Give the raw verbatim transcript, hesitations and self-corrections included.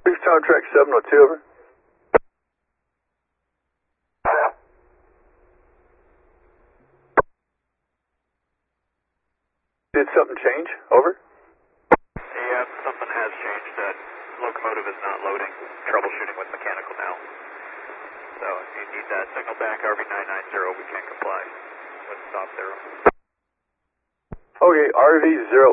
Tower track seven oh two, over. Did something change? Over. Yeah, something has changed. That locomotive is not loading. Troubleshooting with mechanical now. So if you need that signal back, R V nine nine zero, we can't comply with stop zero. Okay, R V zero